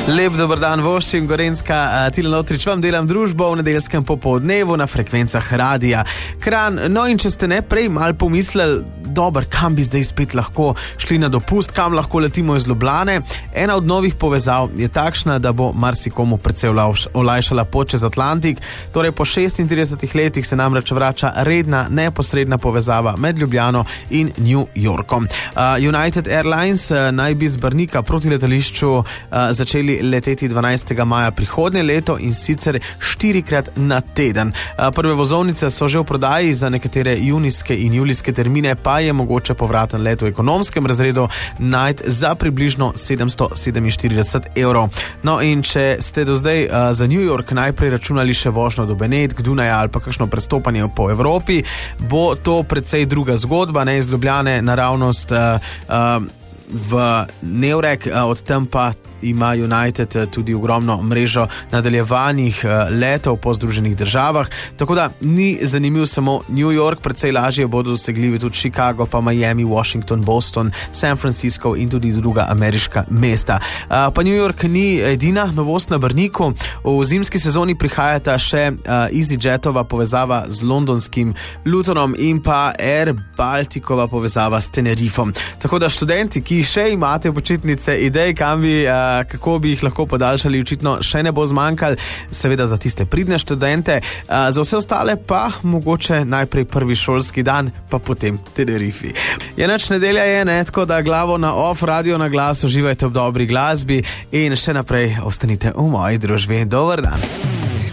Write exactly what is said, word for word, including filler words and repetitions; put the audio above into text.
Lep dober dan, voščim, Gorenjska, Tilen Lotrič vam delam družbo v nedeljskem popoldnevu na frekvencah radija Kranj. No in če ste ne prej malo pomislili, dober, kam bi zdaj spet lahko šli na dopust, kam lahko letimo iz Ljubljane, ena od novih povezav je takšna, da bo marsikomu precej olajšala pot čez Atlantik. Torej po šestintridesetih letih se namreč vrača redna, neposredna povezava med Ljubljano in New Yorkom. Uh, United Airlines uh, naj bi z Brnika proti letališču uh, začeli leteti dvanajstega maja prihodnje leto in sicer štirikrat na teden. Prve vozovnice so že v prodaji, za nekatere junijske in julijske termine pa je mogoče povraten let v ekonomskem razredu najti za približno sedemsto sedeminštirideset evrov. No in če ste do zdaj uh, za New York najprej računali še vožnjo do Benetk, Dunaja ali pa kakšno prestopanje po Evropi, bo to precej druga zgodba, ne iz Ljubljane naravnost uh, uh, v Neurek, uh, od tam pa ima United tudi ogromno mrežo nadaljevanih letov po Združenih državah, tako da ni zanimiv samo New York, precej lažje bodo dosegljivi tudi Chicago, pa Miami, Washington, Boston, San Francisco in tudi druga ameriška mesta. Pa New York ni edina novost na Brniku. V zimski sezoni prihajata še EasyJetova povezava z londonskim Lutonom in pa Air Balticova povezava s Tenerifom. Tako da študenti, ki še imate počitnice, idej, kam bi kako bi jih lahko podaljšali, očitno še ne bo zmanjkalo, seveda za tiste pridne študente, za vse ostale pa mogoče najprej prvi šolski dan, pa potem Tenerifi. Je noč, nedelja je, ne, tako da glavo na off, radio na glas, uživajte ob dobri glasbi in še naprej ostanite v moji družbi. Dober dan.